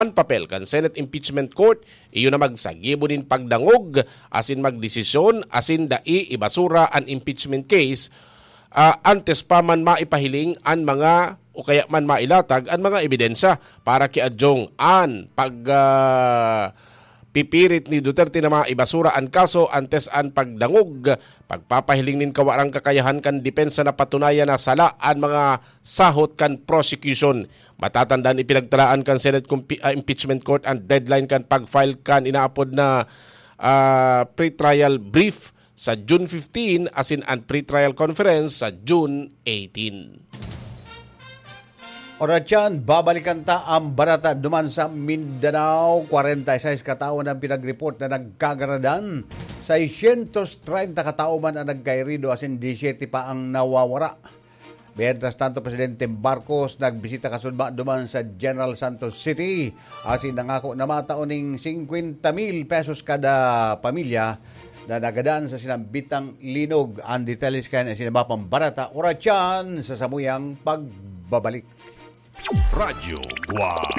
papel kan Senate Impeachment Court, iyon na magsagibo din pagdangog, asin magdesisyon, asin dai ibasura ang impeachment case, antes pa man maipahiling ang mga o kaya man mailatag ang mga ebidensya para kiadyong an pipirit ni Duterte na maibasura ang kaso antes an pagdangog, pagpapahiling nin kawarang kakayahan kan depensa na patunayan na sala ang mga sahot kan prosecution. Matatandaan ipinagtalaan kan Senate Impeachment Court ang deadline kan pag-file kan inaapod na pre-trial brief sa June 15 asin ang pre-trial conference sa June 18. Ora dyan, babalikan ta ang barata duman sa Mindanao. 46 katao ang pinag-report na nagkagaradan. 630 katao man ang nagkairido asin 17 pa ang nawawara. Mientras tanto, Presidente Marcos nagbisita kasunba duman sa General Santos City. Asin nangako na matauning 50,000 pesos kada pamilya na nagadaan sa sinambitang linog. Ang details kayan ay sinabapang barata. Ora dyan sa samuyang pagbabalik. Radyo Guam